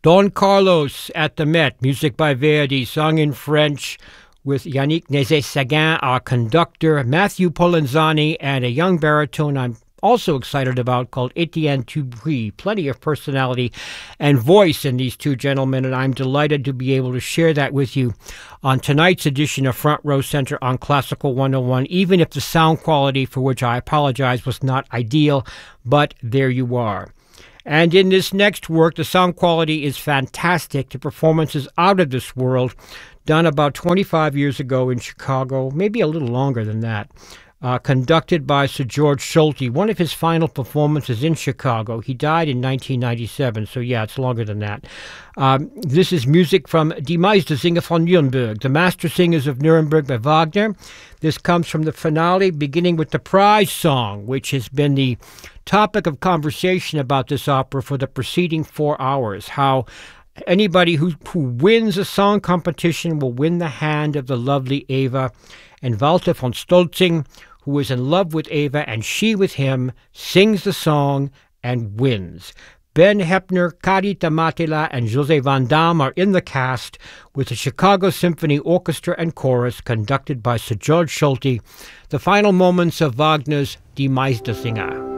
Don Carlos at the Met, music by Verdi, sung in French with Yannick Nézet-Séguin, our conductor, Matthew Polenzani, and a young baritone I'm also excited about called Etienne Tubry. Plenty of personality and voice in these two gentlemen, and I'm delighted to be able to share that with you on tonight's edition of Front Row Center on Classical 101, even if the sound quality, for which I apologize, was not ideal, but there you are. And in this next work, the sound quality is fantastic. The performance is out of this world, done about 25 years ago in Chicago, maybe a little longer than that. Conducted by Sir George Solti, one of his final performances in Chicago. He died in 1997, so yeah, it's longer than that. This is music from Die Meistersinger von Nuremberg, the Master Singers of Nuremberg by Wagner. This comes from the finale, beginning with the prize song, which has been the topic of conversation about this opera for the preceding 4 hours, how anybody who wins a song competition will win the hand of the lovely Eva, and Walter von Stolzing, who is in love with Eva and she with him, sings the song and wins. Ben Heppner, Carita Matila, and José Van Damme are in the cast with the Chicago Symphony Orchestra and Chorus conducted by Sir George Solti, the final moments of Wagner's Die Meistersinger.